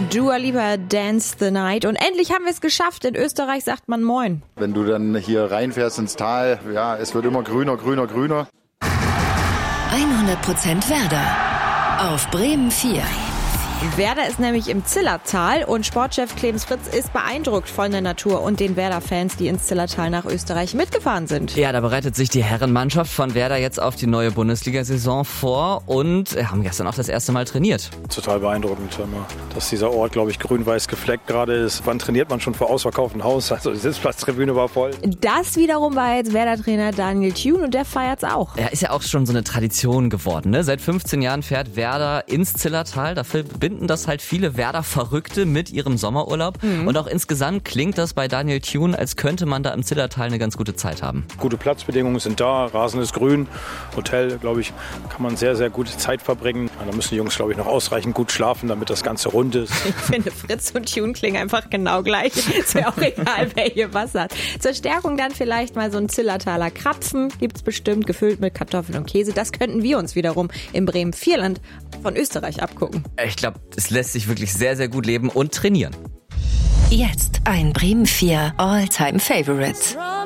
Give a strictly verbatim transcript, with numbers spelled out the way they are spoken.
Dua Lipa, Dance the Night. Und endlich haben wir es geschafft. In Österreich sagt man Moin. Wenn du dann hier reinfährst ins Tal, ja, es wird immer grüner, grüner, grüner. hundert Prozent Werder auf Bremen vier. Werder ist nämlich im Zillertal und Sportchef Clemens Fritz ist beeindruckt von der Natur und den Werder-Fans, die ins Zillertal nach Österreich mitgefahren sind. Ja, da bereitet sich die Herrenmannschaft von Werder jetzt auf die neue Bundesliga-Saison vor und haben gestern auch das erste Mal trainiert. Total beeindruckend, dass dieser Ort, glaube ich, grün-weiß gefleckt gerade ist. Wann trainiert man schon vor ausverkauftem Haus? Also die Sitzplatztribüne war voll. Das wiederum war jetzt Werder-Trainer Daniel Thune und der feiert's auch. Ja, ist ja auch schon so eine Tradition geworden, ne? Seit fünfzehn Jahren fährt Werder ins Zillertal. Dafür verbinden das halt viele Werder-Verrückte mit ihrem Sommerurlaub. Mhm. Und auch insgesamt klingt das bei Daniel Thune, als könnte man da im Zillertal eine ganz gute Zeit haben. Gute Platzbedingungen sind da, Rasen ist grün, Hotel, glaube ich, kann man sehr, sehr gute Zeit verbringen. Da müssen die Jungs, glaube ich, noch ausreichend gut schlafen, damit das Ganze rund ist. Ich finde, Fritz und Thune klingen einfach genau gleich. Es wäre auch egal, wer hier was hat. Zur Stärkung dann vielleicht mal so ein Zillertaler Krapfen, gibt's bestimmt, gefüllt mit Kartoffeln und Käse. Das könnten wir uns wiederum im Bremen-Vierland von Österreich abgucken. Ich glaube, es lässt sich wirklich sehr, sehr gut leben und trainieren. Jetzt ein Bremen vier All-Time Favorites.